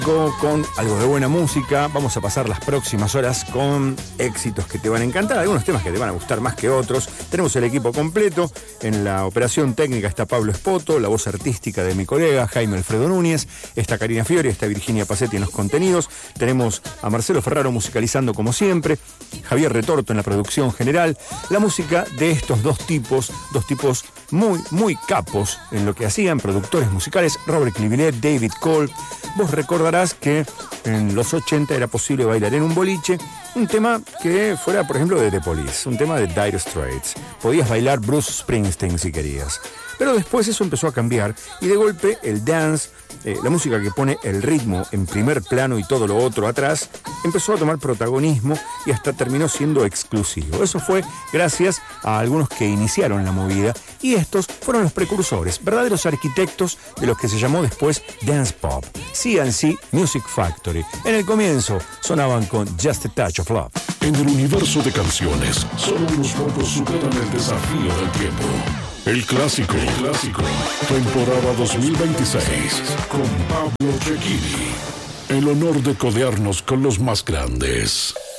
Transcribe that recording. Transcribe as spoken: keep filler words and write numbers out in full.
Con algo de buena música. Vamos a pasar las próximas horas con éxitos que te van a encantar, algunos temas que te van a gustar más que otros. Tenemos el equipo completo. En la operación técnica está Pablo Espoto, la voz artística de mi colega Jaime Alfredo Núñez, está Karina Fiori, está Virginia Pacetti en los contenidos. Tenemos a Marcelo Ferraro musicalizando como siempre, Javier Retorto en la producción general. La música de estos dos tipos, dos tipos muy, muy capos en lo que hacían, productores musicales, Robert Clivillet, David Cole. Vos recordarás que en los ochenta era posible bailar en un boliche un tema que fuera, por ejemplo, de The Police, un tema de Dire Straits. Podías bailar Bruce Springsteen si querías. Pero después eso empezó a cambiar y de golpe el dance, eh, la música que pone el ritmo en primer plano y todo lo otro atrás, empezó a tomar protagonismo y hasta terminó siendo exclusivo. Eso fue gracias a algunos que iniciaron la movida y estos fueron los precursores, verdaderos arquitectos de lo que se llamó después Dance Pop, C and C Music Factory. En el comienzo sonaban con Just a Touch of Love. En el universo de canciones, solo unos pocos superan el desafío del tiempo. El clásico, el clásico, temporada dos mil veintiséis, con Pablo Cecchini. El honor de codearnos con los más grandes.